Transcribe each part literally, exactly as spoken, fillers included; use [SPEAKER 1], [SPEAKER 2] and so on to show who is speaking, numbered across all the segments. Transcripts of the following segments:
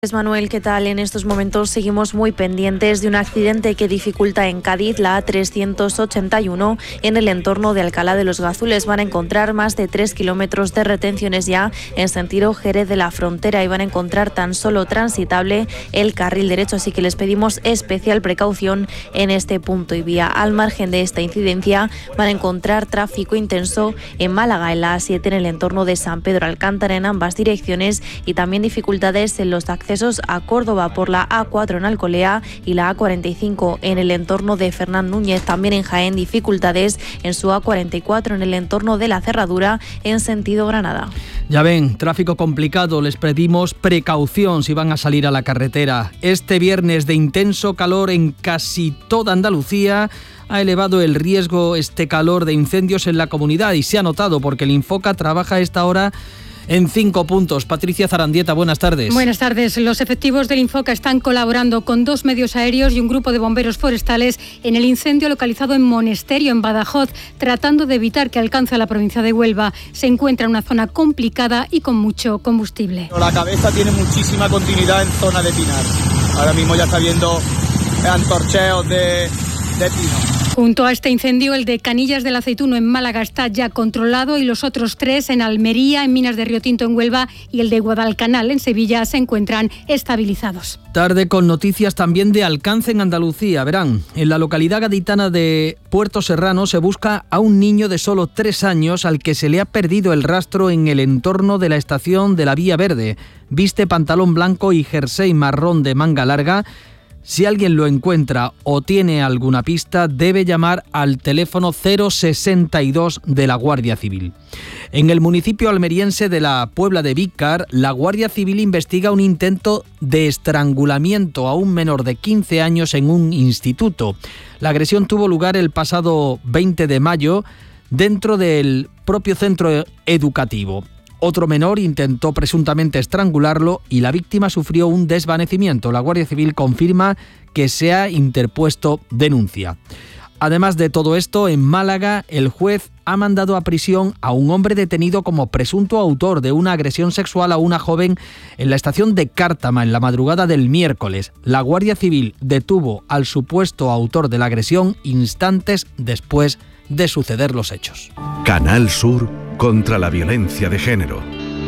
[SPEAKER 1] Manuel, ¿qué tal? En estos momentos seguimos muy pendientes de un accidente que dificulta en Cádiz la A trescientos ochenta y uno en el entorno de Alcalá de los Gazules. Van a encontrar más de tres kilómetros de retenciones ya en sentido Jerez de la Frontera y van a encontrar tan solo transitable el carril derecho, así que les pedimos especial precaución en este punto y vía. Al margen de esta incidencia van a encontrar tráfico intenso en Málaga, en la A siete en el entorno de San Pedro Alcántara en ambas direcciones y también dificultades en los accesos a Córdoba por la A cuatro en Alcolea y la A cuarenta y cinco en el entorno de Fernán Núñez. También en Jaén dificultades en su A cuarenta y cuatro en el entorno de la Cerradura en sentido Granada.
[SPEAKER 2] Ya ven, tráfico complicado, les pedimos precaución si van a salir a la carretera. Este viernes de intenso calor en casi toda Andalucía ha elevado el riesgo este calor de incendios en la comunidad y se ha notado porque el Infoca trabaja a esta hora en cinco puntos. Patricia Zarandieta, buenas tardes.
[SPEAKER 3] Buenas tardes. Los efectivos del Infoca están colaborando con dos medios aéreos y un grupo de bomberos forestales en el incendio localizado en Monesterio, en Badajoz, tratando de evitar que alcance a la provincia de Huelva. Se encuentra en una zona complicada y con mucho combustible.
[SPEAKER 4] La cabeza tiene muchísima continuidad en zona de Pinar. Ahora mismo ya está viendo antorcheos de, de pino.
[SPEAKER 3] Junto a este incendio, el de Canillas del Aceituno en Málaga está ya controlado y los otros tres en Almería, en Minas de Río Tinto en Huelva y el de Guadalcanal en Sevilla se encuentran estabilizados.
[SPEAKER 2] Tarde con noticias también de alcance en Andalucía. Verán, en la localidad gaditana de Puerto Serrano se busca a un niño de solo tres años al que se le ha perdido el rastro en el entorno de la estación de la Vía Verde. Viste pantalón blanco y jersey marrón de manga larga. Si alguien lo encuentra o tiene alguna pista, debe llamar al teléfono cero sesenta y dos de la Guardia Civil. En el municipio almeriense de la Puebla de Vícar, la Guardia Civil investiga un intento de estrangulamiento a un menor de quince años en un instituto. La agresión tuvo lugar el pasado veinte de mayo dentro del propio centro educativo. Otro menor intentó presuntamente estrangularlo y la víctima sufrió un desvanecimiento. La Guardia Civil confirma que se ha interpuesto denuncia. Además de todo esto, en Málaga, el juez ha mandado a prisión a un hombre detenido como presunto autor de una agresión sexual a una joven en la estación de Cártama en la madrugada del miércoles. La Guardia Civil detuvo al supuesto autor de la agresión instantes después de suceder los hechos.
[SPEAKER 5] Canal Sur contra la violencia de género.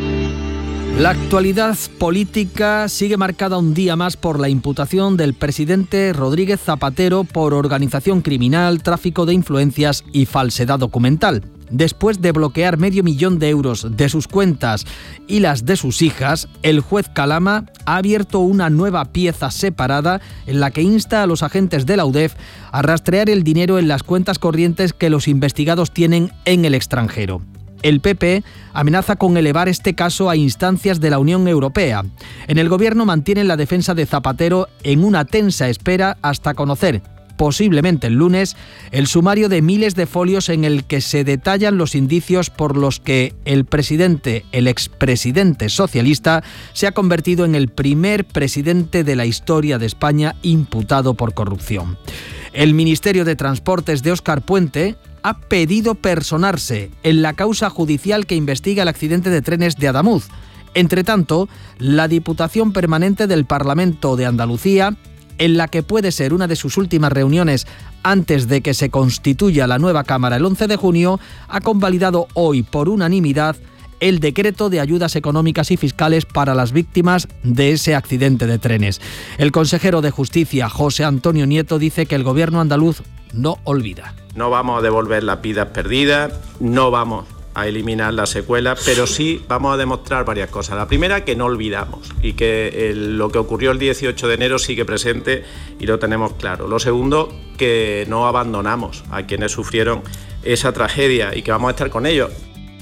[SPEAKER 2] La actualidad política sigue marcada un día más por la imputación del presidente Rodríguez Zapatero por organización criminal, tráfico de influencias y falsedad documental. Después de bloquear medio millón de euros de sus cuentas y las de sus hijas, el juez Calama ha abierto una nueva pieza separada en la que insta a los agentes de la U D E F a rastrear el dinero en las cuentas corrientes que los investigados tienen en el extranjero. El P P amenaza con elevar este caso a instancias de la Unión Europea. En el gobierno mantienen la defensa de Zapatero en una tensa espera hasta conocer, posiblemente el lunes, el sumario de miles de folios en el que se detallan los indicios por los que el presidente, el expresidente socialista, se ha convertido en el primer presidente de la historia de España imputado por corrupción. El Ministerio de Transportes de Óscar Puente ha pedido personarse en la causa judicial que investiga el accidente de trenes de Adamuz. Entre tanto, la Diputación Permanente del Parlamento de Andalucía, en la que puede ser una de sus últimas reuniones antes de que se constituya la nueva Cámara el once de junio, ha convalidado hoy por unanimidad el decreto de ayudas económicas y fiscales para las víctimas de ese accidente de trenes. El consejero de Justicia, José Antonio Nieto, dice que el gobierno andaluz no olvida.
[SPEAKER 6] No vamos a devolver las vidas perdidas, no vamos a eliminar las secuelas, pero sí vamos a demostrar varias cosas. La primera, que no olvidamos y que el, lo que ocurrió el dieciocho de enero sigue presente y lo tenemos claro. Lo segundo, que no abandonamos a quienes sufrieron esa tragedia y que vamos a estar con ellos.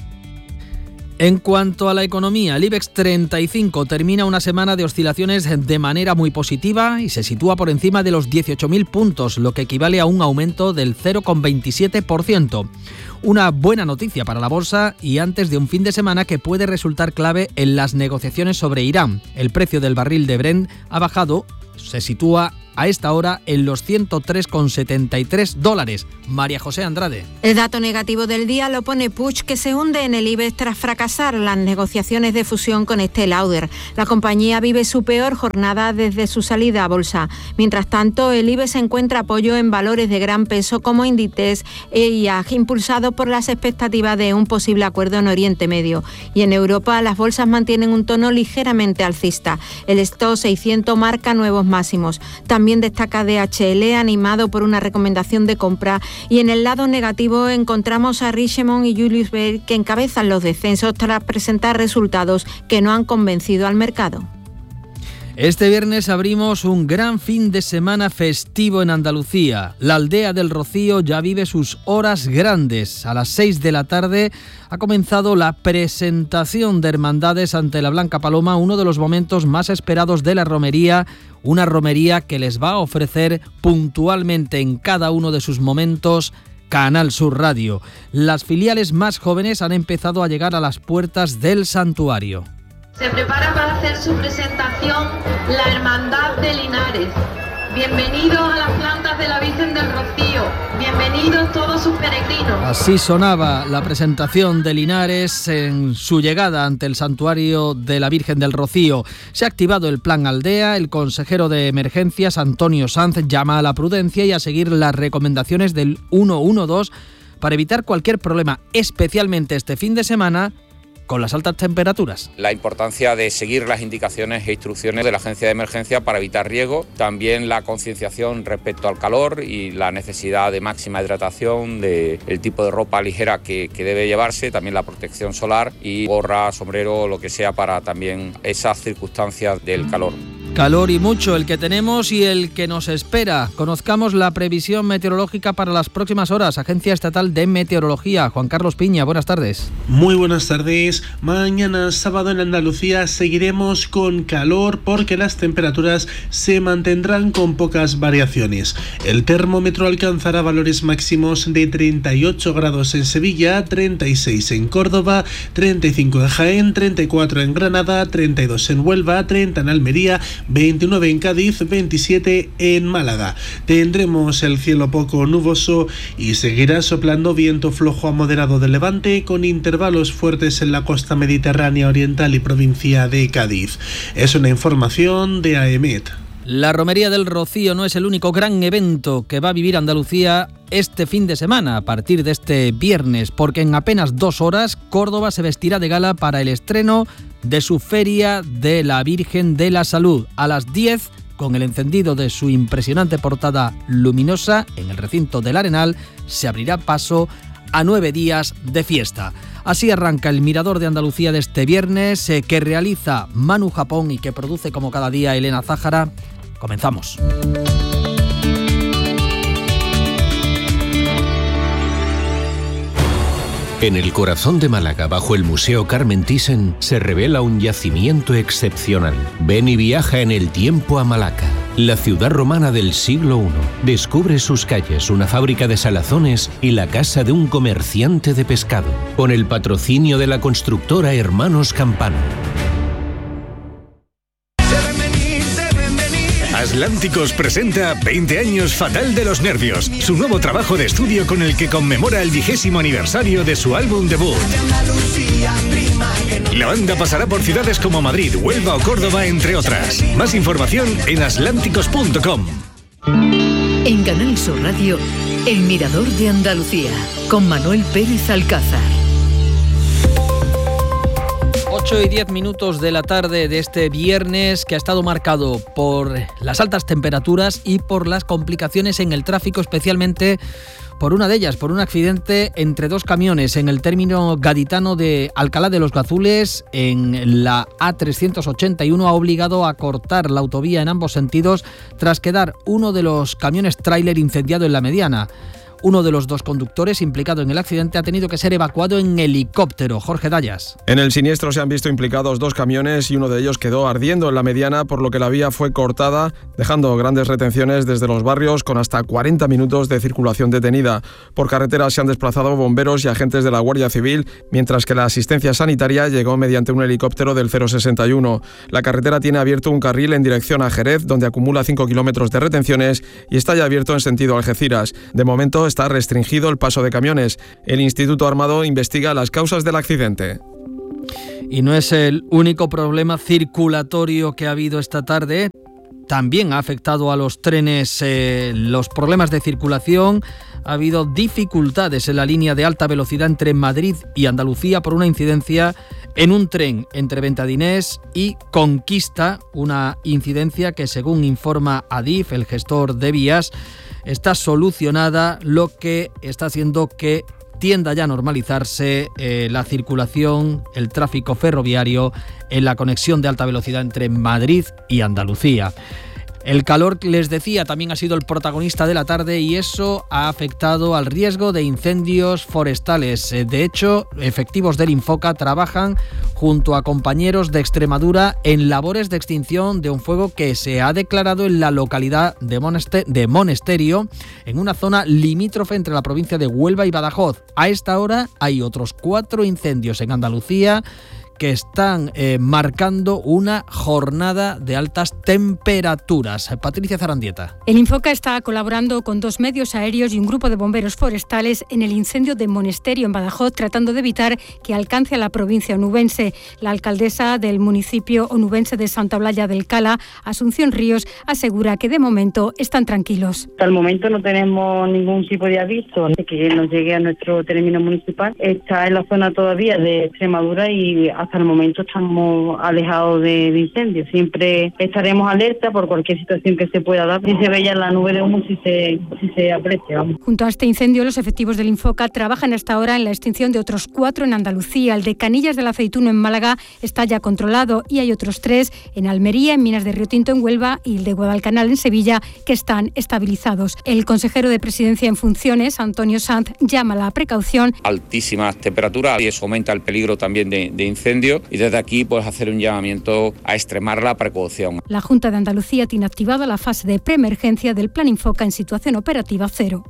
[SPEAKER 2] En cuanto a la economía, el IBEX treinta y cinco termina una semana de oscilaciones de manera muy positiva y se sitúa por encima de los dieciocho mil puntos, lo que equivale a un aumento del cero coma veintisiete por ciento. Una buena noticia para la bolsa y antes de un fin de semana que puede resultar clave en las negociaciones sobre Irán. El precio del barril de Brent ha bajado, se sitúa a esta hora en los ciento tres coma setenta y tres dólares. María José Andrade.
[SPEAKER 7] El dato negativo del día lo pone Puig, que se hunde en el IBEX tras fracasar las negociaciones de fusión con Estée Lauder. La compañía vive su peor jornada desde su salida a bolsa. Mientras tanto, el IBEX encuentra apoyo en valores de gran peso como Inditex e I A G, impulsado por las expectativas de un posible acuerdo en Oriente Medio. Y en Europa, las bolsas mantienen un tono ligeramente alcista. El Stoxx seiscientos marca nuevos máximos. También destaca D H L, animado por una recomendación de compra. Y en el lado negativo encontramos a Richemont y Julius Baer, que encabezan los descensos tras presentar resultados que no han convencido al mercado.
[SPEAKER 2] Este viernes abrimos un gran fin de semana festivo en Andalucía. La aldea del Rocío ya vive sus horas grandes. A las seis de la tarde ha comenzado la presentación de hermandades ante la Blanca Paloma, uno de los momentos más esperados de la romería, una romería que les va a ofrecer puntualmente en cada uno de sus momentos Canal Sur Radio. Las filiales más jóvenes han empezado a llegar a las puertas del santuario.
[SPEAKER 8] Se prepara para hacer su presentación la Hermandad de Linares. Bienvenidos a las plantas de la Virgen del Rocío. Bienvenidos todos sus peregrinos.
[SPEAKER 2] Así sonaba la presentación de Linares en su llegada ante el santuario de la Virgen del Rocío. Se ha activado el plan Aldea. El consejero de Emergencias, Antonio Sanz, llama a la prudencia y a seguir las recomendaciones del ciento doce para evitar cualquier problema, especialmente este fin de semana, con las altas temperaturas.
[SPEAKER 9] La importancia de seguir las indicaciones e instrucciones de la Agencia de Emergencia para evitar riesgo, también la concienciación respecto al calor y la necesidad de máxima hidratación, de el tipo de ropa ligera que, que debe llevarse, también la protección solar y gorra, sombrero, lo que sea para también esas circunstancias del calor.
[SPEAKER 2] Calor y mucho el que tenemos y el que nos espera. Conozcamos la previsión meteorológica para las próximas horas. Agencia Estatal de Meteorología. Juan Carlos Piña, buenas tardes.
[SPEAKER 10] Muy buenas tardes. Mañana sábado en Andalucía seguiremos con calor porque las temperaturas se mantendrán con pocas variaciones. El termómetro alcanzará valores máximos de treinta y ocho grados en Sevilla, treinta y seis en Córdoba, treinta y cinco en Jaén, treinta y cuatro en Granada, treinta y dos en Huelva, treinta en Almería, veintinueve en Cádiz, veintisiete en Málaga. Tendremos el cielo poco nuboso y seguirá soplando viento flojo a moderado de levante con intervalos fuertes en la costa mediterránea oriental y provincia de Cádiz. Es una información de AEMET.
[SPEAKER 2] La Romería del Rocío no es el único gran evento que va a vivir Andalucía este fin de semana, a partir de este viernes, porque en apenas dos horas Córdoba se vestirá de gala para el estreno de su Feria de la Virgen de la Salud. A las diez, con el encendido de su impresionante portada luminosa en el recinto del Arenal, se abrirá paso a nueve días de fiesta. Así arranca el Mirador de Andalucía de este viernes, eh, que realiza Manu Japón y que produce como cada día Elena Zájara. Comenzamos.
[SPEAKER 11] En el corazón de Málaga, bajo el Museo Carmen Thyssen, se revela un yacimiento excepcional. Ven y viaja en el tiempo a Malaca, la ciudad romana del siglo primero. Descubre sus calles, una fábrica de salazones y la casa de un comerciante de pescado, con el patrocinio de la constructora Hermanos Campano.
[SPEAKER 12] Atlánticos presenta veinte años Fatal de los Nervios, su nuevo trabajo de estudio con el que conmemora el vigésimo aniversario de su álbum debut. La banda pasará por ciudades como Madrid, Huelva o Córdoba, entre otras. Más información en atlánticos punto com.
[SPEAKER 13] En Canal Sur Radio, El Mirador de Andalucía, con Manuel Pérez Alcázar.
[SPEAKER 2] ocho y diez minutos de la tarde de este viernes, que ha estado marcado por las altas temperaturas y por las complicaciones en el tráfico, especialmente por una de ellas, por un accidente entre dos camiones en el término gaditano de Alcalá de los Gazules, en la A trescientos ochenta y uno. Ha obligado a cortar la autovía en ambos sentidos tras quedar uno de los camiones tráiler incendiado en la mediana. Uno de los dos conductores implicado en el accidente ha tenido que ser evacuado en helicóptero. Jorge Dallas.
[SPEAKER 14] En el siniestro se han visto implicados dos camiones y uno de ellos quedó ardiendo en la mediana, por lo que la vía fue cortada, dejando grandes retenciones desde los barrios con hasta cuarenta minutos de circulación detenida. Por carretera se han desplazado bomberos y agentes de la Guardia Civil, mientras que la asistencia sanitaria llegó mediante un helicóptero del cero sesenta y uno. La carretera tiene abierto un carril en dirección a Jerez, donde acumula cinco kilómetros de retenciones, y está ya abierto en sentido Algeciras. De momento está restringido el paso de camiones. El Instituto Armado investiga las causas del accidente.
[SPEAKER 2] Y no es el único problema circulatorio que ha habido esta tarde. También ha afectado a los trenes eh, los problemas de circulación. Ha habido dificultades en la línea de alta velocidad entre Madrid y Andalucía por una incidencia en un tren entre Ventadinés y Conquista, una incidencia que, según informa Adif, el gestor de vías, está solucionada, lo que está haciendo que tienda ya a normalizarse eh, la circulación, el tráfico ferroviario en la conexión de alta velocidad entre Madrid y Andalucía. El calor, les decía, también ha sido el protagonista de la tarde y eso ha afectado al riesgo de incendios forestales. De hecho, efectivos del Infoca trabajan junto a compañeros de Extremadura en labores de extinción de un fuego que se ha declarado en la localidad de, Moneste- de Monesterio, en una zona limítrofe entre la provincia de Huelva y Badajoz. A esta hora hay otros cuatro incendios en Andalucía que están eh, marcando una jornada de altas temperaturas. Patricia Zarandieta.
[SPEAKER 3] El Infoca está colaborando con dos medios aéreos y un grupo de bomberos forestales en el incendio de Monesterio en Badajoz, tratando de evitar que alcance a la provincia onubense. La alcaldesa del municipio onubense de Santa Olalla del Cala, Asunción Ríos, asegura que de momento están tranquilos.
[SPEAKER 15] Hasta el momento no tenemos ningún tipo de aviso de que nos llegue a nuestro término municipal. Está en la zona todavía de Extremadura y hasta el momento estamos alejados de, de incendios. Siempre estaremos alerta por cualquier situación que se pueda dar. Si se ve ya la nube de humo, si se, si se aprecia. Vamos.
[SPEAKER 3] Junto a este incendio, los efectivos del Infoca trabajan hasta ahora en la extinción de otros cuatro en Andalucía. El de Canillas del Aceituno en Málaga está ya controlado y hay otros tres en Almería, en Minas de Río Tinto en Huelva y el de Guadalcanal en Sevilla, que están estabilizados. El consejero de Presidencia en funciones, Antonio Sanz, llama a la precaución.
[SPEAKER 9] Altísimas temperaturas y eso aumenta el peligro también de, de incendio. Y desde aquí pues hacer un llamamiento a extremar la precaución.
[SPEAKER 3] La Junta de Andalucía tiene activada la fase de preemergencia del Plan Infoca en situación operativa cero.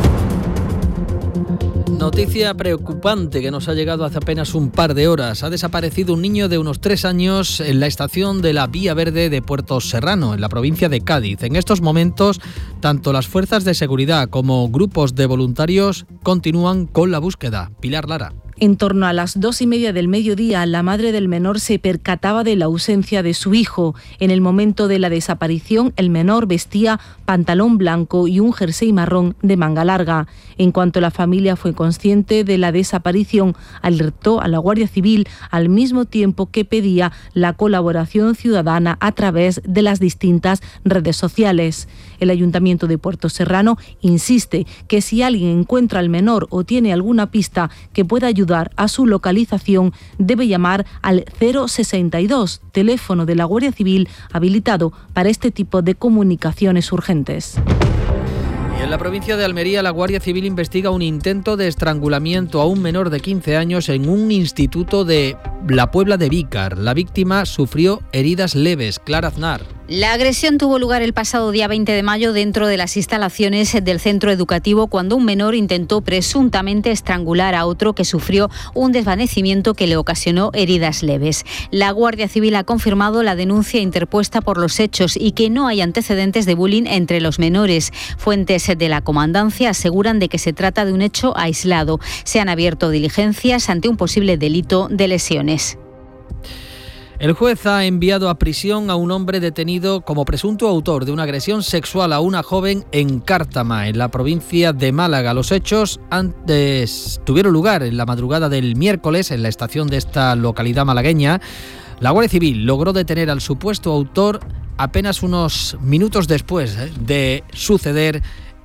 [SPEAKER 2] Noticia preocupante que nos ha llegado hace apenas un par de horas. Ha desaparecido un niño de unos tres años en la estación de la Vía Verde de Puerto Serrano, en la provincia de Cádiz. En estos momentos, tanto las fuerzas de seguridad como grupos de voluntarios continúan con la búsqueda. Pilar Lara.
[SPEAKER 16] En torno a las dos y media del mediodía, la madre del menor se percataba de la ausencia de su hijo. En el momento de la desaparición, el menor vestía pantalón blanco y un jersey marrón de manga larga. En cuanto la familia fue consciente de la desaparición, alertó a la Guardia Civil al mismo tiempo que pedía la colaboración ciudadana a través de las distintas redes sociales. El Ayuntamiento de Puerto Serrano insiste que si alguien encuentra al menor o tiene alguna pista que pueda ayudar a su localización, debe llamar al cero sesenta y dos, teléfono de la Guardia Civil habilitado para este tipo de comunicaciones urgentes.
[SPEAKER 2] Y en la provincia de Almería, la Guardia Civil investiga un intento de estrangulamiento a un menor de quince años en un instituto de la Puebla de Vícar. La víctima sufrió heridas leves. Clara Aznar.
[SPEAKER 17] La agresión tuvo lugar el pasado día veinte de mayo dentro de las instalaciones del centro educativo, cuando un menor intentó presuntamente estrangular a otro que sufrió un desvanecimiento que le ocasionó heridas leves. La Guardia Civil ha confirmado la denuncia interpuesta por los hechos y que no hay antecedentes de bullying entre los menores. Fuentes de la comandancia aseguran de que se trata de un hecho aislado. Se han abierto diligencias ante un posible delito de lesiones.
[SPEAKER 2] El juez ha enviado a prisión a un hombre detenido como presunto autor de una agresión sexual a una joven en Cártama, en la provincia de Málaga. Los hechos antes tuvieron lugar en la madrugada del miércoles en la estación de esta localidad malagueña. La Guardia Civil logró detener al supuesto autor apenas unos minutos después de suceder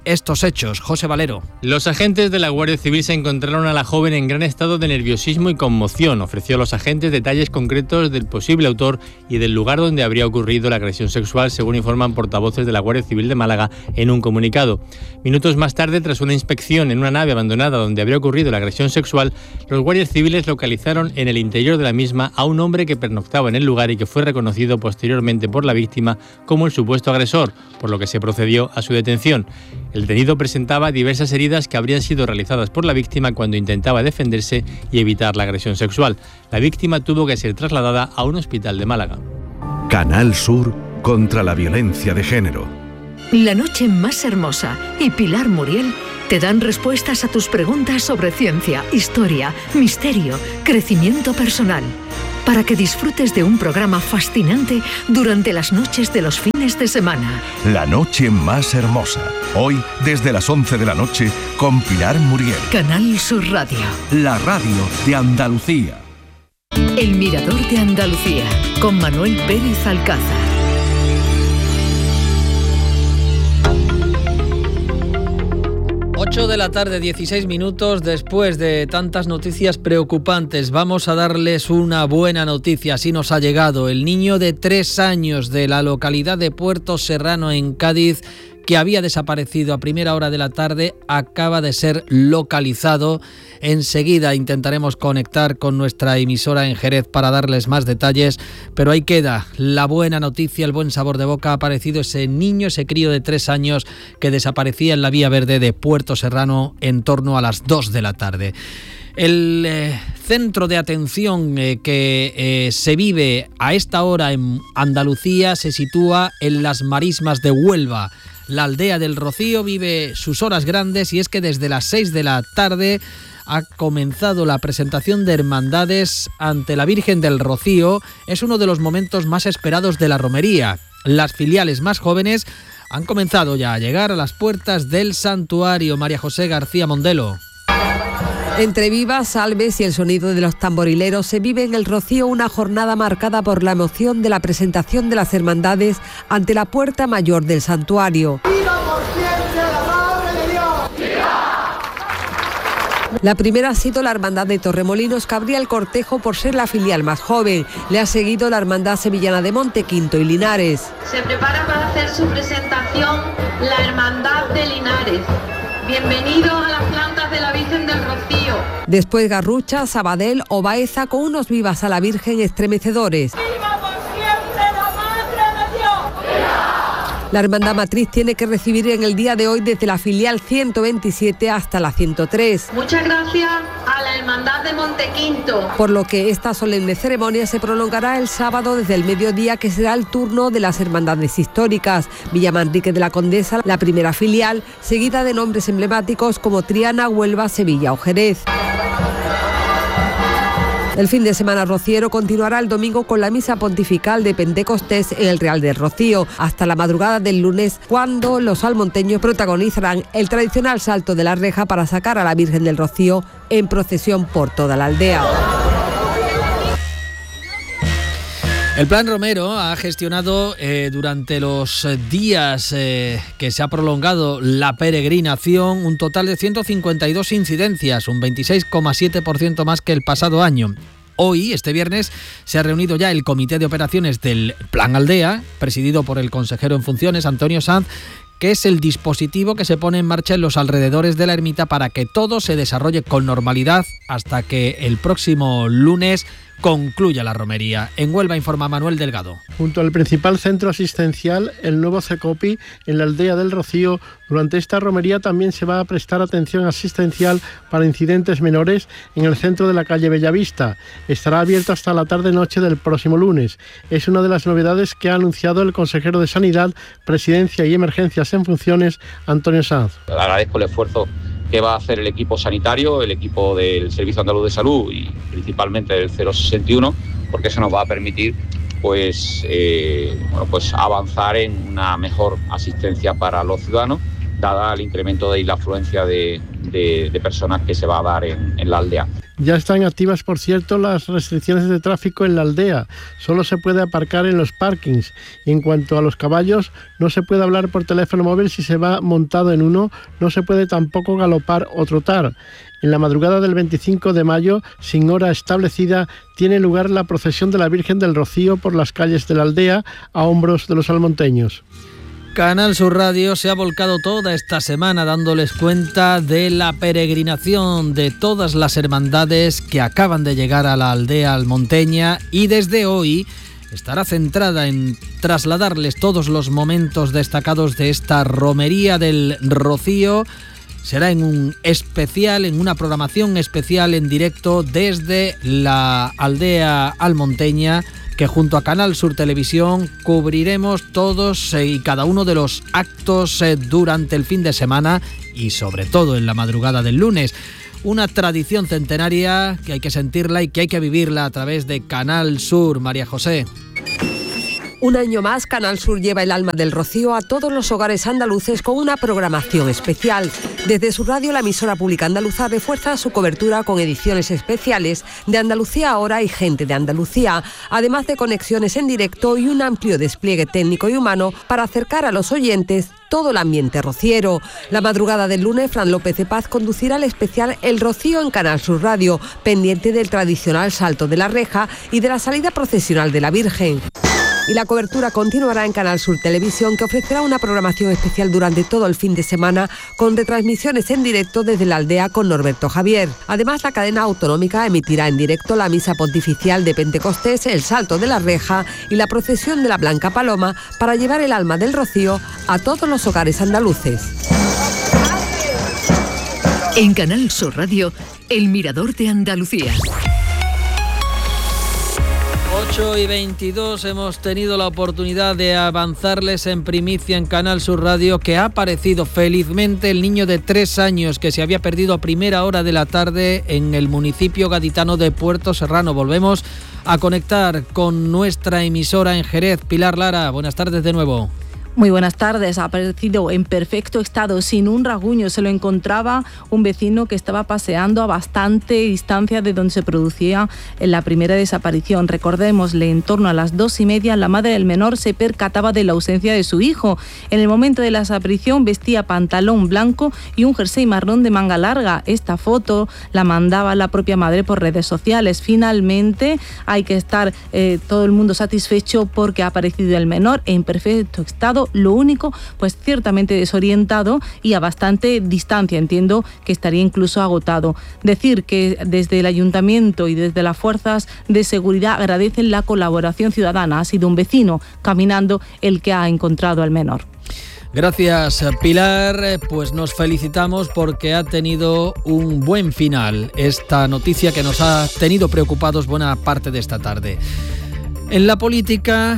[SPEAKER 2] estos hechos. José Valero.
[SPEAKER 18] Los agentes de la Guardia Civil se encontraron a la joven en gran estado de nerviosismo y conmoción. Ofreció a los agentes detalles concretos del posible autor y del lugar donde habría ocurrido la agresión sexual, según informan portavoces de la Guardia Civil de Málaga en un comunicado. Minutos más tarde, tras una inspección en una nave abandonada donde habría ocurrido la agresión sexual, los guardias civiles localizaron en el interior de la misma a un hombre que pernoctaba en el lugar y que fue reconocido posteriormente por la víctima como el supuesto agresor, por lo que se procedió a su detención. El detenido presentaba diversas heridas que habrían sido realizadas por la víctima cuando intentaba defenderse y evitar la agresión sexual. La víctima tuvo que ser trasladada a un hospital de Málaga.
[SPEAKER 5] Canal Sur contra la violencia de género.
[SPEAKER 13] La noche más hermosa y Pilar Muriel te dan respuestas a tus preguntas sobre ciencia, historia, misterio, crecimiento personal, para que disfrutes de un programa fascinante durante las noches de los fines de semana.
[SPEAKER 12] La noche más hermosa. Hoy, desde las once de la noche, con Pilar Muriel.
[SPEAKER 13] Canal Sur Radio.
[SPEAKER 12] La radio de Andalucía.
[SPEAKER 13] El Mirador de Andalucía, con Manuel Pérez Alcázar.
[SPEAKER 2] ocho de la tarde, dieciséis minutos. Después de tantas noticias preocupantes, vamos a darles una buena noticia. Así nos ha llegado. El niño de tres años de la localidad de Puerto Serrano, en Cádiz, que había desaparecido a primera hora de la tarde, acaba de ser localizado. Enseguida intentaremos conectar con nuestra emisora en Jerez para darles más detalles, pero ahí queda la buena noticia, el buen sabor de boca. Ha aparecido ese niño, ese crío de tres años que desaparecía en la vía verde de Puerto Serrano en torno a las dos de la tarde. El eh, centro de atención eh, que eh, se vive a esta hora en Andalucía se sitúa en las Marismas de Huelva. La aldea del Rocío vive sus horas grandes y es que desde las seis de la tarde ha comenzado la presentación de hermandades ante la Virgen del Rocío. Es uno de los momentos más esperados de la romería. Las filiales más jóvenes han comenzado ya a llegar a las puertas del santuario. María José García Mondelo.
[SPEAKER 19] Entre vivas, salves y el sonido de los tamborileros se vive en el Rocío una jornada marcada por la emoción de la presentación de las hermandades ante la puerta mayor del santuario. La primera ha sido la Hermandad de Torremolinos, que abría el cortejo por ser la filial más joven. Le ha seguido la Hermandad Sevillana de Montequinto y Linares.
[SPEAKER 8] Se prepara para hacer su presentación la Hermandad de Linares. Bienvenidos a las plantas de la Virgen del Rocío.
[SPEAKER 19] Después Garrucha, Sabadell o Baeza con unos vivas a la Virgen estremecedores. La Hermandad Matriz tiene que recibir en el día de hoy desde la filial ciento veintisiete hasta la ciento tres.
[SPEAKER 8] Muchas gracias a la Hermandad de Montequinto.
[SPEAKER 19] Por lo que esta solemne ceremonia se prolongará el sábado desde el mediodía, que será el turno de las hermandades históricas. Villamanrique de la Condesa, la primera filial, seguida de nombres emblemáticos como Triana, Huelva, Sevilla o Jerez. El fin de semana rociero continuará el domingo con la misa pontifical de Pentecostés en el Real del Rocío, hasta la madrugada del lunes, cuando los salmonteños protagonizarán el tradicional salto de la reja para sacar a la Virgen del Rocío en procesión por toda la aldea.
[SPEAKER 2] El Plan Romero ha gestionado eh, durante los días eh, que se ha prolongado la peregrinación un total de ciento cincuenta y dos incidencias, un veintiséis coma siete por ciento más que el pasado año. Hoy, este viernes, se ha reunido ya el Comité de Operaciones del Plan Aldea, presidido por el consejero en funciones, Antonio Sanz, que es el dispositivo que se pone en marcha en los alrededores de la ermita para que todo se desarrolle con normalidad hasta que el próximo lunes concluya la romería. En Huelva informa Manuel Delgado.
[SPEAKER 20] Junto al principal centro asistencial, el nuevo CECOPI, en la aldea del Rocío, durante esta romería también se va a prestar atención asistencial para incidentes menores en el centro de la calle Bellavista. Estará abierto hasta la tarde-noche del próximo lunes. Es una de las novedades que ha anunciado el consejero de Sanidad, Presidencia y Emergencias en funciones, Antonio Sanz.
[SPEAKER 9] Agradezco el esfuerzo que va a hacer el equipo sanitario, el equipo del Servicio Andaluz de Salud y principalmente del cero sesenta y uno, porque eso nos va a permitir pues, eh, bueno, pues avanzar en una mejor asistencia para los ciudadanos dada el incremento de la afluencia de, de, de personas que se va a dar en, en la aldea.
[SPEAKER 20] Ya están activas, por cierto, las restricciones de tráfico en la aldea. Solo se puede aparcar en los parkings. Y en cuanto a los caballos, no se puede hablar por teléfono móvil si se va montado en uno. No se puede tampoco galopar o trotar. En la madrugada del veinticinco de mayo, sin hora establecida, tiene lugar la procesión de la Virgen del Rocío por las calles de la aldea a hombros de los almonteños.
[SPEAKER 2] Canal Sur Radio se ha volcado toda esta semana dándoles cuenta de la peregrinación de todas las hermandades que acaban de llegar a la aldea almonteña, y desde hoy estará centrada en trasladarles todos los momentos destacados de esta romería del Rocío. Será en un especial, en una programación especial en directo desde la aldea almonteña, que junto a Canal Sur Televisión cubriremos todos y cada uno de los actos durante el fin de semana y sobre todo en la madrugada del lunes. Una tradición centenaria que hay que sentirla y que hay que vivirla a través de Canal Sur. María José.
[SPEAKER 19] Un año más, Canal Sur lleva el alma del Rocío a todos los hogares andaluces con una programación especial. Desde su radio, la emisora pública andaluza refuerza su cobertura con ediciones especiales de Andalucía Ahora y Gente de Andalucía, además de conexiones en directo y un amplio despliegue técnico y humano para acercar a los oyentes todo el ambiente rociero. La madrugada del lunes, Fran López de Paz conducirá el especial El Rocío en Canal Sur Radio, pendiente del tradicional salto de la reja y de la salida procesional de la Virgen. Y la cobertura continuará en Canal Sur Televisión, que ofrecerá una programación especial durante todo el fin de semana con retransmisiones en directo desde la aldea con Norberto Javier. Además, la cadena autonómica emitirá en directo la misa pontificial de Pentecostés, el salto de la reja y la procesión de la Blanca Paloma para llevar el alma del Rocío a todos los hogares andaluces.
[SPEAKER 13] En Canal Sur Radio, El Mirador de Andalucía.
[SPEAKER 2] ocho y veintidós, hemos tenido la oportunidad de avanzarles en primicia en Canal Sur Radio que ha aparecido felizmente el niño de tres años que se había perdido a primera hora de la tarde en el municipio gaditano de Puerto Serrano. Volvemos a conectar con nuestra emisora en Jerez. Pilar Lara, buenas tardes de nuevo.
[SPEAKER 16] Muy buenas tardes. Ha aparecido en perfecto estado, sin un rasguño. Se lo encontraba un vecino que estaba paseando a bastante distancia de donde se producía la primera desaparición. Recordémosle, en torno a las dos y media, la madre del menor se percataba de la ausencia de su hijo. En el momento de la desaparición vestía pantalón blanco y un jersey marrón de manga larga. Esta foto la mandaba la propia madre por redes sociales. Finalmente hay que estar eh, todo el mundo satisfecho porque ha aparecido el menor en perfecto estado. Lo único, pues ciertamente desorientado y a bastante distancia. Entiendo que estaría incluso agotado. Decir que desde el ayuntamiento y desde las fuerzas de seguridad agradecen la colaboración ciudadana. Ha sido un vecino caminando el que ha encontrado al menor.
[SPEAKER 2] Gracias, Pilar. Pues nos felicitamos porque ha tenido un buen final esta noticia que nos ha tenido preocupados buena parte de esta tarde. En la política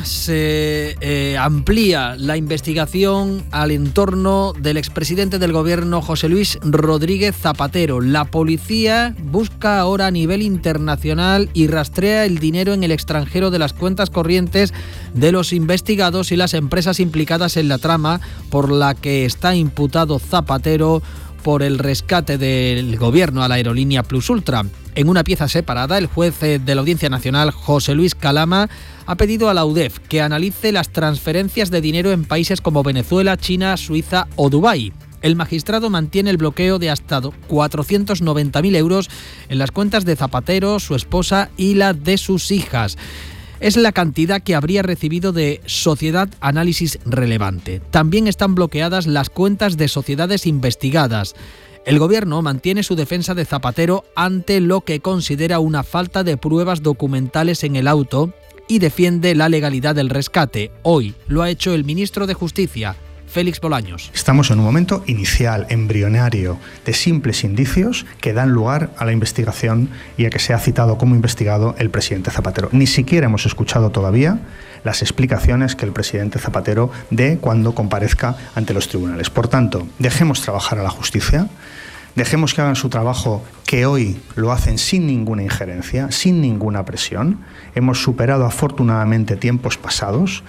[SPEAKER 2] se eh, amplía la investigación al entorno del expresidente del gobierno José Luis Rodríguez Zapatero. La policía busca ahora a nivel internacional y rastrea el dinero en el extranjero de las cuentas corrientes de los investigados y las empresas implicadas en la trama por la que está imputado Zapatero por el rescate del gobierno a la aerolínea Plus Ultra. En una pieza separada, el juez de la Audiencia Nacional, José Luis Calama, ha pedido a la U D E F que analice las transferencias de dinero en países como Venezuela, China, Suiza o Dubái. El magistrado mantiene el bloqueo de hasta cuatrocientos noventa mil euros en las cuentas de Zapatero, su esposa y la de sus hijas. Es la cantidad que habría recibido de Sociedad Análisis Relevante. También están bloqueadas las cuentas de sociedades investigadas. El gobierno mantiene su defensa de Zapatero ante lo que considera una falta de pruebas documentales en el auto y defiende la legalidad del rescate. Hoy lo ha hecho el ministro de Justicia, Félix Bolaños.
[SPEAKER 21] Estamos en un momento inicial, embrionario, de simples indicios que dan lugar a la investigación y a que sea citado como investigado el presidente Zapatero. Ni siquiera hemos escuchado todavía las explicaciones que el presidente Zapatero dé cuando comparezca ante los tribunales. Por tanto, dejemos trabajar a la justicia, dejemos que hagan su trabajo, que hoy lo hacen sin ninguna injerencia, sin ninguna presión. Hemos superado afortunadamente tiempos pasados.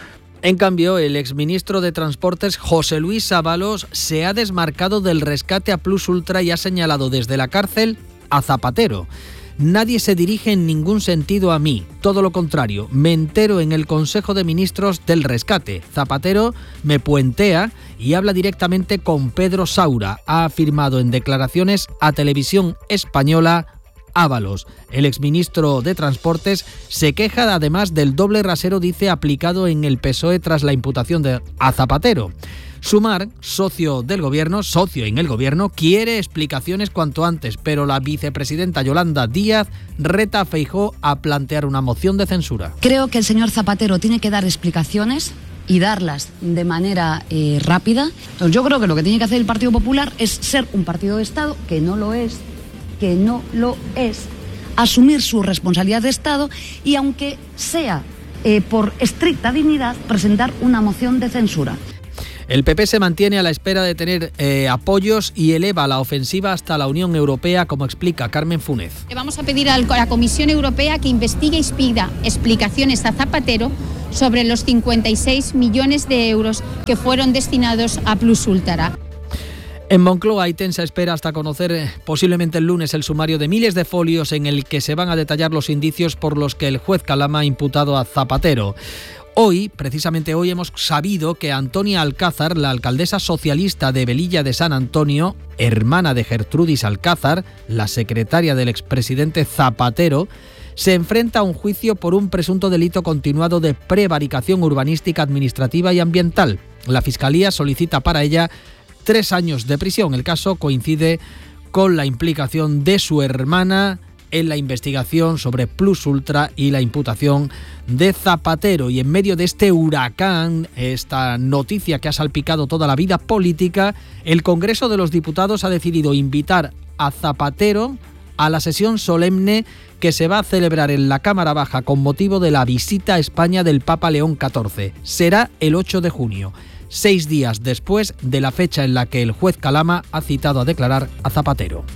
[SPEAKER 2] En cambio, el exministro de Transportes, José Luis Ábalos, se ha desmarcado del rescate a Plus Ultra y ha señalado desde la cárcel a Zapatero. Nadie se dirige en ningún sentido a mí, todo lo contrario, me entero en el Consejo de Ministros del rescate. Zapatero me puentea y habla directamente con Pedro Saura, ha afirmado en declaraciones a Televisión Española Ábalos. El exministro de Transportes se queja además del doble rasero, dice, aplicado en el P S O E tras la imputación de a Zapatero. Sumar, socio del gobierno, socio en el gobierno, quiere explicaciones cuanto antes, pero la vicepresidenta Yolanda Díaz reta a Feijóo a plantear una moción de censura.
[SPEAKER 1] Creo que el señor Zapatero tiene que dar explicaciones y darlas de manera eh, rápida. Entonces, yo creo que lo que tiene que hacer el Partido Popular es ser un partido de Estado, que no lo es, que no lo es, asumir su responsabilidad de Estado y, aunque sea eh, por estricta dignidad, presentar una moción de censura.
[SPEAKER 2] El P P se mantiene a la espera de tener eh, apoyos y eleva la ofensiva hasta la Unión Europea, como explica Carmen Funes.
[SPEAKER 22] Le vamos a pedir a la Comisión Europea que investigue y pida explicaciones a Zapatero sobre los cincuenta y seis millones de euros que fueron destinados a Plus Ultra.
[SPEAKER 2] En Moncloa hay tensa espera hasta conocer eh, posiblemente el lunes el sumario de miles de folios en el que se van a detallar los indicios por los que el juez Calama ha imputado a Zapatero. Hoy, precisamente hoy, hemos sabido que Antonia Alcázar, la alcaldesa socialista de Velilla de San Antonio, hermana de Gertrudis Alcázar, la secretaria del expresidente Zapatero, se enfrenta a un juicio por un presunto delito continuado de prevaricación urbanística, administrativa y ambiental. La Fiscalía solicita para ella tres años de prisión. El caso coincide con la implicación de su hermana en la investigación sobre Plus Ultra y la imputación de Zapatero. Y en medio de este huracán, esta noticia que ha salpicado toda la vida política, el Congreso de los Diputados ha decidido invitar a Zapatero a la sesión solemne que se va a celebrar en la Cámara Baja con motivo de la visita a España del Papa León catorce. Será el ocho de junio, seis días después de la fecha en la que el juez Calama ha citado a declarar a Zapatero.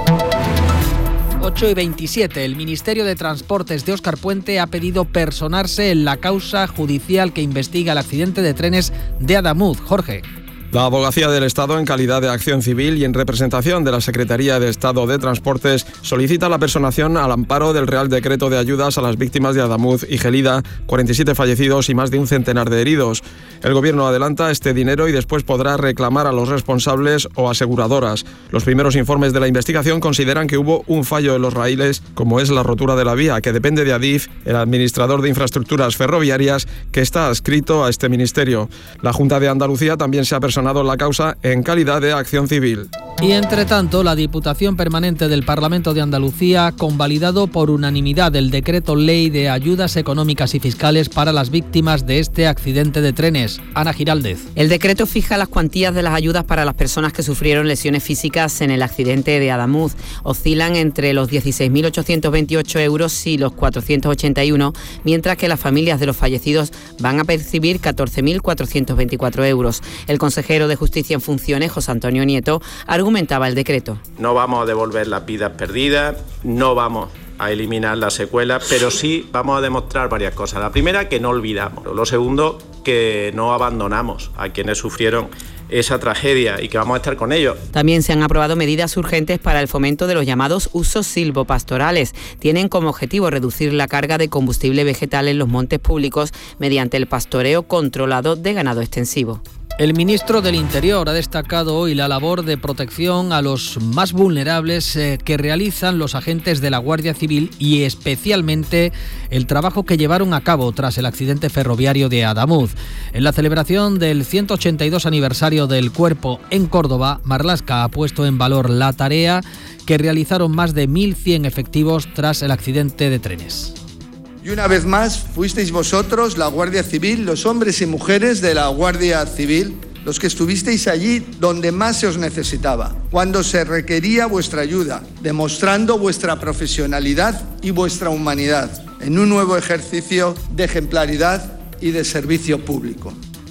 [SPEAKER 2] ocho y veintisiete. El Ministerio de Transportes de Óscar Puente ha pedido personarse en la causa judicial que investiga el accidente de trenes de Adamuz. Jorge.
[SPEAKER 14] La Abogacía del Estado, en calidad de acción civil y en representación de la Secretaría de Estado de Transportes, solicita la personación al amparo del Real Decreto de Ayudas a las Víctimas de Adamuz y Gelida, cuarenta y siete fallecidos y más de un centenar de heridos. El Gobierno adelanta este dinero y después podrá reclamar a los responsables o aseguradoras. Los primeros informes de la investigación consideran que hubo un fallo en los raíles, como es la rotura de la vía, que depende de Adif, el administrador de infraestructuras ferroviarias, que está adscrito a este ministerio. La Junta de Andalucía también se ha personado la causa en calidad de acción civil.
[SPEAKER 2] Y entre tanto, la Diputación Permanente del Parlamento de Andalucía ha convalidado por unanimidad el decreto ley de ayudas económicas y fiscales para las víctimas de este accidente de trenes. Ana Giraldez.
[SPEAKER 23] El decreto fija las cuantías de las ayudas para las personas que sufrieron lesiones físicas en el accidente de Adamuz. Oscilan entre los dieciséis mil ochocientos veintiocho euros y los cuatrocientos ochenta y uno, mientras que las familias de los fallecidos van a percibir catorce mil cuatrocientos veinticuatro euros. El consejero de Justicia en funciones, José Antonio Nieto, argumentaba el decreto.
[SPEAKER 6] No vamos a devolver las vidas perdidas, no vamos a eliminar las secuelas, pero sí vamos a demostrar varias cosas. La primera, que no olvidamos. Lo segundo, que no abandonamos a quienes sufrieron esa tragedia y que vamos a estar con ellos.
[SPEAKER 23] También se han aprobado medidas urgentes para el fomento de los llamados usos silvopastorales. Tienen como objetivo reducir la carga de combustible vegetal en los montes públicos mediante el pastoreo controlado de ganado extensivo.
[SPEAKER 2] El ministro del Interior ha destacado hoy la labor de protección a los más vulnerables eh, que realizan los agentes de la Guardia Civil y especialmente el trabajo que llevaron a cabo tras el accidente ferroviario de Adamuz. En la celebración del ciento ochenta y dos aniversario del Cuerpo en Córdoba, Marlaska ha puesto en valor la tarea que realizaron más de mil cien efectivos tras el accidente de trenes.
[SPEAKER 24] Y una vez más fuisteis vosotros, la Guardia Civil, los hombres y mujeres de la Guardia Civil, los que estuvisteis allí donde más se os necesitaba, cuando se requería vuestra ayuda, demostrando vuestra profesionalidad y vuestra humanidad en un nuevo ejercicio de ejemplaridad y de servicio público.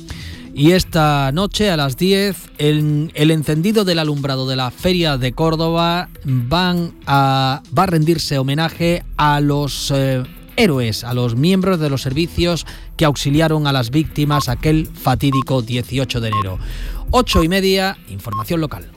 [SPEAKER 2] Y esta noche a las diez, el, el encendido del alumbrado de la Feria de Córdoba van a, va a rendirse homenaje a los... Eh, héroes, a los miembros de los servicios que auxiliaron a las víctimas aquel fatídico dieciocho de enero. Ocho y media, información local.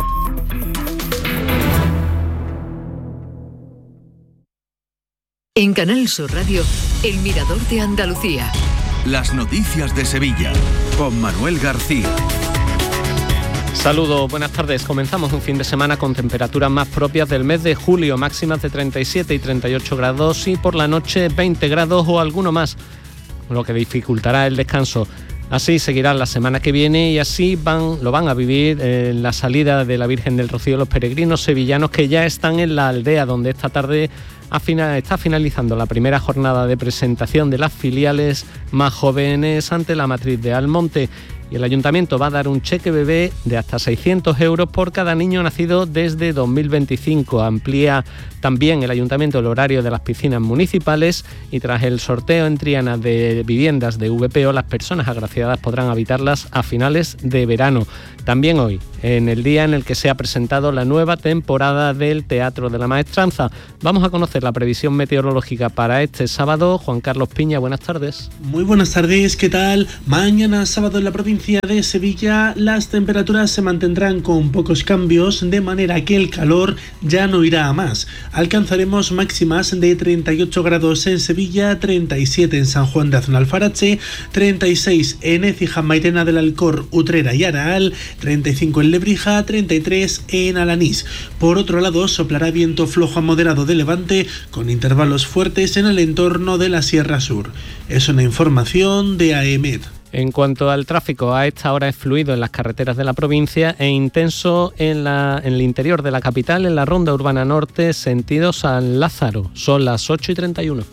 [SPEAKER 13] En Canal Sur Radio, El Mirador de Andalucía.
[SPEAKER 5] Las noticias de Sevilla, con Manuel García.
[SPEAKER 4] Saludos, buenas tardes. Comenzamos un fin de semana con temperaturas más propias del mes de julio, máximas de treinta y siete y treinta y ocho grados y por la noche veinte grados o alguno más, lo que dificultará el descanso. Así seguirá la semana que viene y así van, lo van a vivir en la salida de la Virgen del Rocío los peregrinos sevillanos que ya están en la aldea, donde esta tarde está finalizando la primera jornada de presentación de las filiales más jóvenes ante la matriz de Almonte. Y el Ayuntamiento va a dar un cheque bebé de hasta seiscientos euros por cada niño nacido desde dos mil veinticinco. Amplía también el Ayuntamiento el horario de las piscinas municipales y tras el sorteo en Triana de viviendas de V P O, las personas agraciadas podrán habitarlas a finales de verano. También hoy, en el día en el que se ha presentado la nueva temporada del Teatro de la Maestranza. Vamos a conocer la previsión meteorológica para este sábado. Juan Carlos Piña, buenas tardes.
[SPEAKER 7] Muy buenas tardes, ¿qué tal? Mañana sábado en la provincia de Sevilla las temperaturas se mantendrán con pocos cambios, de manera que el calor ya no irá a más. Alcanzaremos máximas de treinta y ocho grados en Sevilla, treinta y siete en San Juan de Aznalfarache, treinta y seis en Écija, Mairena del Alcor, Utrera y Araal, treinta y cinco en Lebrija, treinta y tres en Alanís. Por otro lado, soplará viento flojo a moderado de levante con intervalos fuertes en el entorno de la Sierra Sur. Es una información de AEMET.
[SPEAKER 4] En cuanto al tráfico, a esta hora es fluido en las carreteras de la provincia e intenso en, la, en el interior de la capital, en la Ronda Urbana Norte, sentido San Lázaro. Son las ocho y treinta y uno.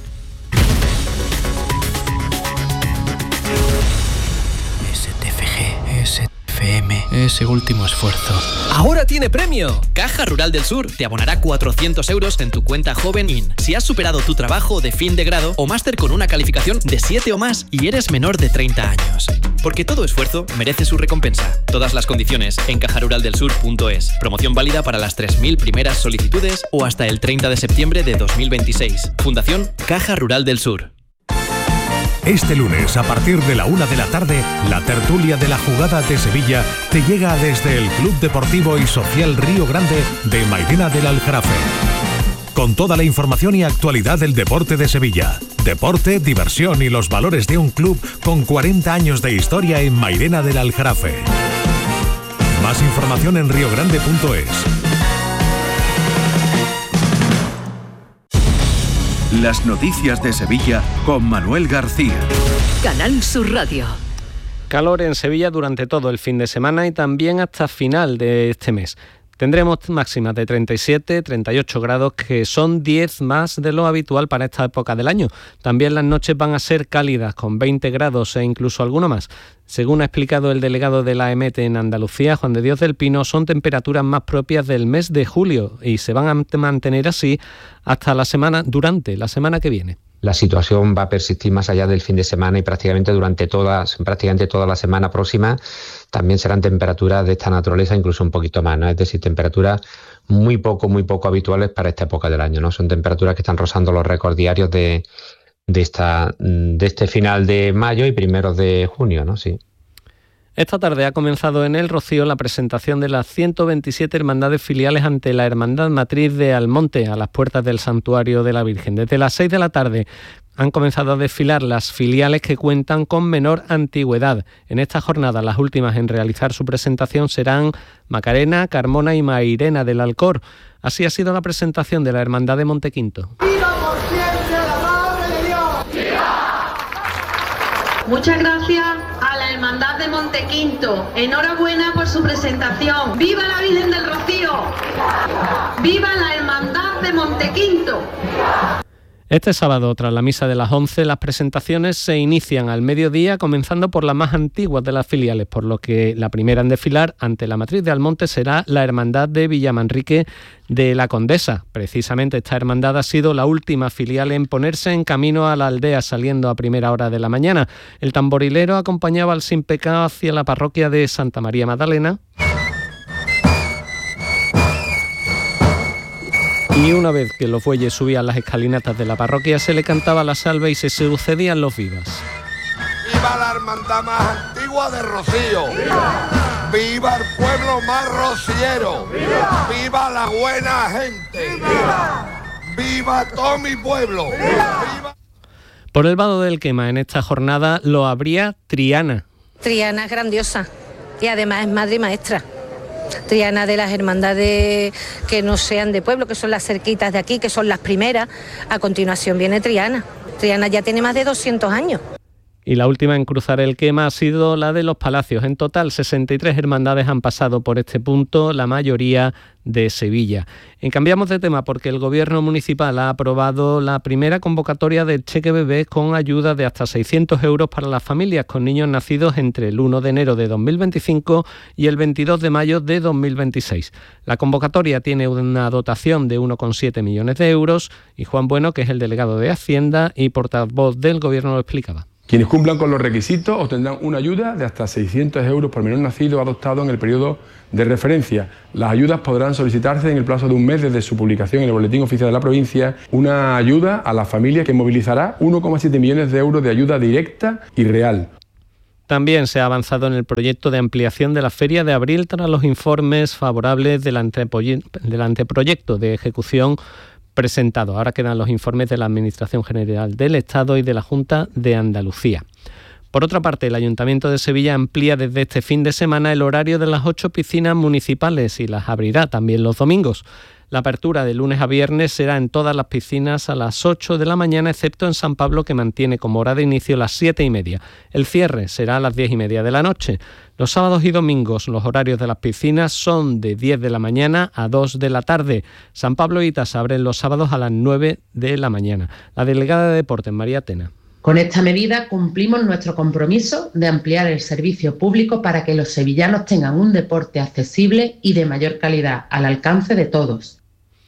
[SPEAKER 10] S T F G, S T F M, ese último esfuerzo.
[SPEAKER 11] ¡Ahora tiene premio! Caja Rural del Sur te abonará cuatrocientos euros en tu cuenta Joven In si has superado tu trabajo de fin de grado o máster con una calificación de siete o más y eres menor de treinta años. Porque todo esfuerzo merece su recompensa. Todas las condiciones en caja rural del sur punto es. Promoción válida para las tres mil primeras solicitudes o hasta el treinta de septiembre de dos mil veintiséis. Fundación Caja Rural del Sur.
[SPEAKER 12] Este lunes, a partir de la una de la tarde, la tertulia de la jugada de Sevilla te llega desde el Club Deportivo y Social Río Grande de Mairena del Aljarafe. Con toda la información y actualidad del deporte de Sevilla. Deporte, diversión y los valores de un club con cuarenta años de historia en Mairena del Aljarafe. Más información en riogrande punto es.
[SPEAKER 5] Las noticias de Sevilla con Manuel García.
[SPEAKER 13] Canal Sur Radio.
[SPEAKER 4] Calor en Sevilla durante todo el fin de semana y también hasta final de este mes. Tendremos máximas de treinta y siete, treinta y ocho grados, que son diez más de lo habitual para esta época del año. También las noches van a ser cálidas, con veinte grados e incluso alguno más. Según ha explicado el delegado de la AEMET en Andalucía, Juan de Dios del Pino, son temperaturas más propias del mes de julio y se van a mantener así hasta la semana, durante la semana que viene.
[SPEAKER 25] La situación va a persistir más allá del fin de semana y prácticamente durante todas, prácticamente toda la semana próxima también serán temperaturas de esta naturaleza, incluso un poquito más, ¿no? Es decir, temperaturas muy poco, muy poco habituales para esta época del año, ¿no? Son temperaturas que están rozando los récords diarios de, de, esta, de este final de mayo y primeros de junio, ¿no? Sí.
[SPEAKER 4] Esta tarde ha comenzado en El Rocío la presentación de las ciento veintisiete hermandades filiales ante la Hermandad Matriz de Almonte, a las puertas del Santuario de la Virgen. Desde las seis de la tarde han comenzado a desfilar las filiales que cuentan con menor antigüedad. En esta jornada, las últimas en realizar su presentación serán Macarena, Carmona y Mairena del Alcor. Así ha sido la presentación de la Hermandad de Montequinto.
[SPEAKER 8] Muchas gracias a la Hermandad de Montequinto. Enhorabuena por su presentación. ¡Viva la Virgen del Rocío! ¡Viva la Hermandad de Montequinto!
[SPEAKER 4] Este sábado, tras la misa de las once, las presentaciones se inician al mediodía, comenzando por las más antiguas de las filiales, por lo que la primera en desfilar ante la matriz de Almonte será la Hermandad de Villamanrique de la Condesa. Precisamente esta hermandad ha sido la última filial en ponerse en camino a la aldea, saliendo a primera hora de la mañana. El tamborilero acompañaba al Sin Pecado hacia la parroquia de Santa María Magdalena. Y una vez que los bueyes subían las escalinatas de la parroquia, se le cantaba la salve y se sucedían los vivas.
[SPEAKER 3] ¡Viva la hermandad más antigua de Rocío! ¡Viva! ¡Viva el pueblo más rociero! ¡Viva! ¡Viva la buena gente! ¡Viva! ¡Viva todo mi pueblo! ¡Viva! ¡Viva!
[SPEAKER 4] Por el vado del Quema en esta jornada lo abría Triana.
[SPEAKER 9] Triana es grandiosa y además es madre y maestra. Triana de las hermandades que no sean de pueblo, que son las cerquitas de aquí, que son las primeras. A continuación viene Triana. Triana ya tiene más de doscientos años.
[SPEAKER 4] Y la última en cruzar el Quema ha sido la de los Palacios. En total, sesenta y tres hermandades han pasado por este punto, la mayoría de Sevilla. Y cambiamos de tema porque el Gobierno municipal ha aprobado la primera convocatoria del cheque bebé con ayuda de hasta seiscientos euros para las familias con niños nacidos entre el uno de enero de dos mil veinticinco y el veintidós de mayo de dos mil veintiséis. La convocatoria tiene una dotación de uno coma siete millones de euros y Juan Bueno, que es el delegado de Hacienda y portavoz del Gobierno, lo explicaba.
[SPEAKER 15] Quienes cumplan con los requisitos obtendrán una ayuda de hasta seiscientos euros por menor nacido adoptado en el periodo de referencia. Las ayudas podrán solicitarse en el plazo de un mes desde su publicación en el Boletín Oficial de la Provincia. Una ayuda a la familia que movilizará uno coma siete millones de euros de ayuda directa y real.
[SPEAKER 4] También se ha avanzado en el proyecto de ampliación de la Feria de Abril tras los informes favorables del, antepoy- del anteproyecto de ejecución presentado. Ahora quedan los informes de la Administración General del Estado y de la Junta de Andalucía. Por otra parte, el Ayuntamiento de Sevilla amplía desde este fin de semana el horario de las ocho piscinas municipales y las abrirá también los domingos. La apertura de lunes a viernes será en todas las piscinas a las ocho de la mañana, excepto en San Pablo, que mantiene como hora de inicio las siete y media. El cierre será a las diez y media de la noche. Los sábados y domingos los horarios de las piscinas son de diez de la mañana a dos de la tarde. San Pablo y Ita se abren los sábados a las nueve de la mañana. La delegada de Deportes, María Atena.
[SPEAKER 17] Con esta medida cumplimos nuestro compromiso de ampliar el servicio público para que los sevillanos tengan un deporte accesible y de mayor calidad, al alcance de todos.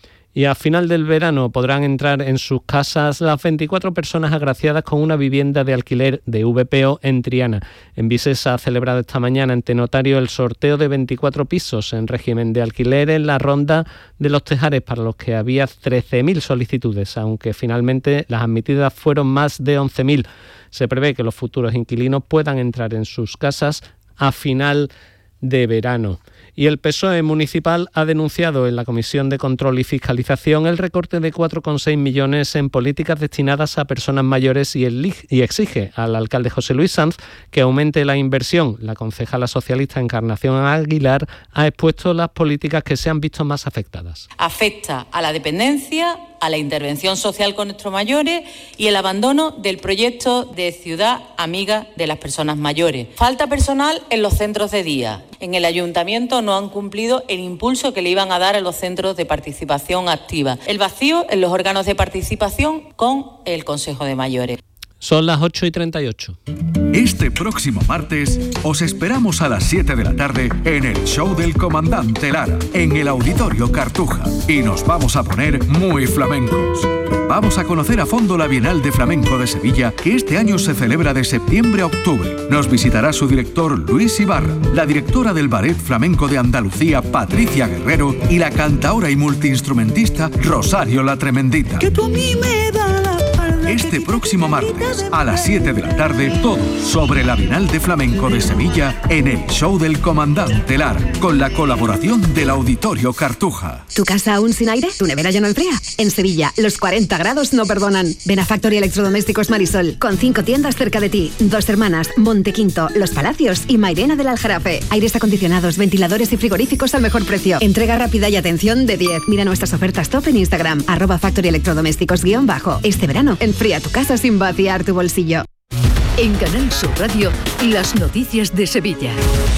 [SPEAKER 4] Y a final del verano podrán entrar en sus casas las veinticuatro personas agraciadas con una vivienda de alquiler de V P O en Triana. En Visesa ha celebrado esta mañana ante notario el sorteo de veinticuatro pisos en régimen de alquiler en la ronda de los Tejares, para los que había trece mil solicitudes, aunque finalmente las admitidas fueron más de once mil. Se prevé que los futuros inquilinos puedan entrar en sus casas a final de verano. Y el P S O E municipal ha denunciado en la Comisión de Control y Fiscalización el recorte de cuatro coma seis millones en políticas destinadas a personas mayores y, el, y exige al alcalde José Luis Sanz que aumente la inversión. La concejala socialista Encarnación Aguilar ha expuesto las políticas que se han visto más afectadas.
[SPEAKER 18] Afecta a la dependencia, a la intervención social con nuestros mayores y el abandono del proyecto de ciudad amiga de las personas mayores. Falta personal en los centros de día. En el ayuntamiento no han cumplido el impulso que le iban a dar a los centros de participación activa. El vacío en los órganos de participación con el Consejo de Mayores.
[SPEAKER 4] Son las ocho y treinta y ocho.
[SPEAKER 26] Este próximo martes os esperamos a las siete de la tarde en el show del Comandante Lara, en el Auditorio Cartuja. Y nos vamos a poner muy flamencos. Vamos a conocer a fondo la Bienal de Flamenco de Sevilla, que este año se celebra de septiembre a octubre. Nos visitará su director Luis Ibarra, la directora del Ballet Flamenco de Andalucía Patricia Guerrero y la cantaora y multiinstrumentista Rosario la Tremendita.
[SPEAKER 27] Que tú a mí me das la espalda.
[SPEAKER 26] Este próximo martes a las siete de la tarde, todo sobre la Bienal de Flamenco de Sevilla en el show del Comandante Lara, con la colaboración del Auditorio Cartuja.
[SPEAKER 28] ¿Tu casa aún sin aire? ¿Tu nevera ya no enfría? En Sevilla, los cuarenta grados no perdonan. Ven a Factory Electrodomésticos Marisol, con cinco tiendas cerca de ti. Dos Hermanas, Montequinto, Los Palacios y Mairena del Aljarafe. Aires acondicionados, ventiladores y frigoríficos al mejor precio. Entrega rápida y atención de diez. Mira nuestras ofertas top en Instagram, arroba Factory Electrodomésticos guión bajo. Este verano, enfría tu casa sin vaciar tu bolsillo.
[SPEAKER 13] En Canal Sur Radio, las noticias de Sevilla.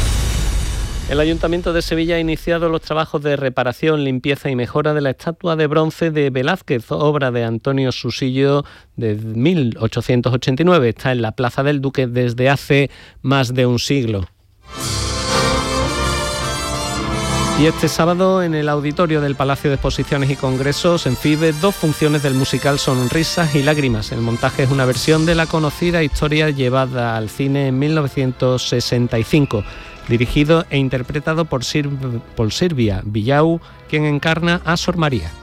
[SPEAKER 4] El Ayuntamiento de Sevilla ha iniciado los trabajos de reparación, limpieza y mejora de la estatua de bronce de Velázquez, obra de Antonio Susillo de mil ochocientos ochenta y nueve. Está en la Plaza del Duque desde hace más de un siglo. Y este sábado, en el auditorio del Palacio de Exposiciones y Congresos, en FIBE, dos funciones del musical Sonrisas y Lágrimas. El montaje es una versión de la conocida historia llevada al cine en mil novecientos sesenta y cinco, dirigido e interpretado por, Sir, por Silvia Villau, quien encarna a Sor María.